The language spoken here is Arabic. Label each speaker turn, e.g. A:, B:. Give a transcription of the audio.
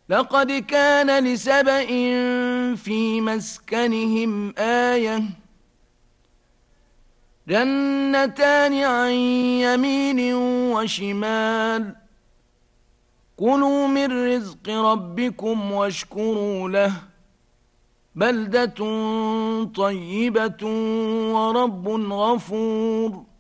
A: لقد كان لسبإ في مسكنهم آية جنتان عن يمين وشمال كلوا من رزق ربكم واشكروا له بلدة طيبة ورب غفور